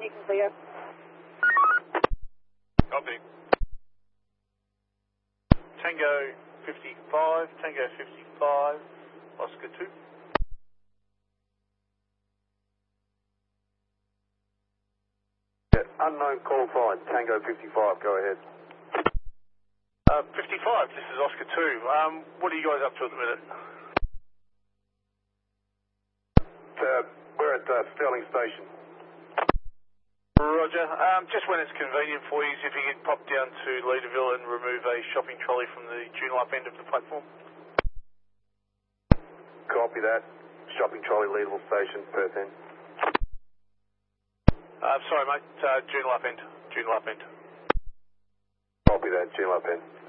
you can clear. Copy. Tango 55, Tango 55, Oscar 2. Yeah, unknown call sign, Tango 55, go ahead. 55, this is Oscar 2. What are you guys up to at the minute? We're at Sterling Station. Roger. Just when it's convenient for you, if you could pop down to Leaderville and remove a shopping trolley from the Joondalup end of the platform. Copy that. Shopping trolley, Leaderville Station, Perth end. Sorry mate, Joondalup end. Joondalup end. Copy that, Joondalup end.